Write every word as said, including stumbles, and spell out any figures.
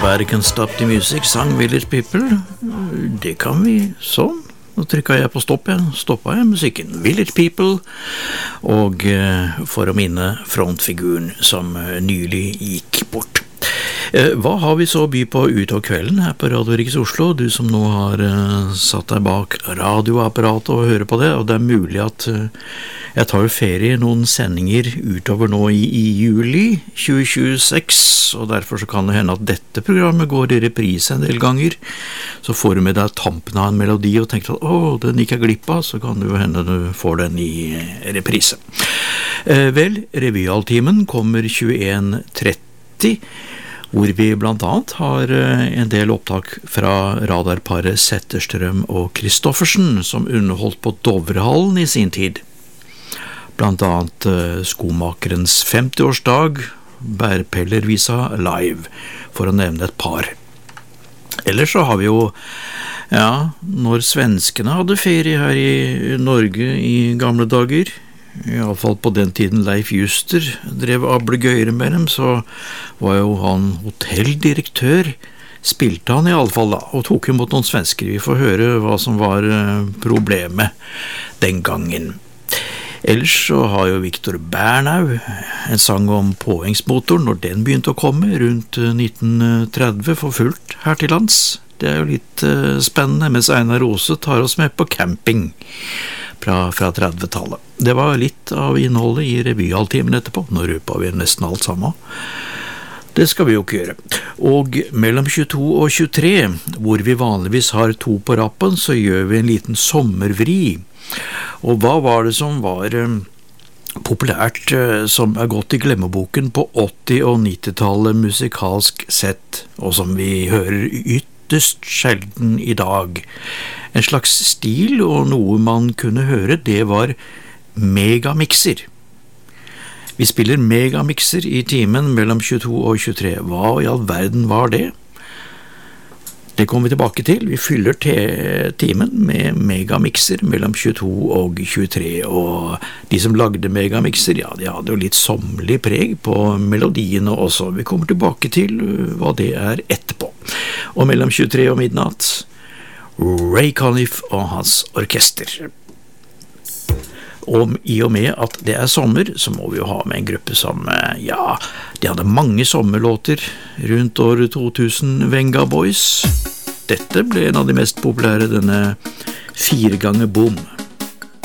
Nobody Can Stop the Music, sang Village People. Det kan vi sånn. Nå trykket jeg på stopp igjen, stoppet jeg musikken. Village People, og for å minne frontfiguren som nylig gikk bort. Hva har vi så å by på utover kvelden her på Radio Riks Oslo? Du som nå har uh, satt deg bak radioapparatet og hører på det, og det er mulig at uh, jeg tar ferie noen sendinger utover nå i, i juli tjue tjueseks, og derfor så kan det hende at dette programmet går i reprise en del ganger. Så får du med deg tampen av en melodi og tenker at åh, den gikk jeg glipp av, så kan det jo hende du får den i reprise. Uh, vel, revyaltimen kommer tjueen tretti, hvor vi blant annet har en del opptak fra radarparet Zetterstrøm og Kristoffersen, som underholdt på Dovrehallen i sin tid. Blant annet skomakerens femtiårsdag, Bærpellervisa live, for å nevne et par. Ellers så har vi jo, ja, når svenskene hadde ferie her i Norge i gamle dager, i alle fall på den tiden Leif Juster drev ablegøyre med dem, så var jo han hotelldirektør, spilte han i alle fall da, og tok imot noen svensker. Vi får høre hva som var problemet den gangen. Ellers så har jo Victor Bernau en sang om påhengsmotoren, når den begynte å komme rundt nitten tretti for fullt her til lands. Det er jo litt spennende, mens Einar Rose tar oss med på camping fra, fra trettitallet. Det var litt av innholdet i revyaltimen etterpå. Nå røper vi nesten alt sammen. Det skal vi jo ikke gjøre. Og mellom tjueto og tjuetre, hvor vi vanligvis har to på rappen, så gjør vi en liten sommervri. Og hva var det som var um, populært, uh, som er gått i glemmeboken på åtti- og nittitallet musikalsk sett, og som vi hører ytterst sjelden i dag? En slags stil og noe man kunne høre, det var megamixer. Vi spiller megamixer i timen mellom tjueto og tjuetre. Hva i all verden var det? Det kommer vi tilbake til. Vi fyller timen med megamixer mellom tjueto og tjuetre, og de som lagde megamixer, ja, de hadde jo litt sommerlig preg på melodiene også. Vi kommer tilbake til hva det er etterpå. Og mellom tjuetre og midnatt, Ray Conniff og hans orkester. Og i og med at det er sommer, så må vi jo ha med en gruppe som, ja, de hadde mange sommerlåter rundt året to tusen, Venga Boys. Dette ble en av de mest populære, denne fire ganger boom.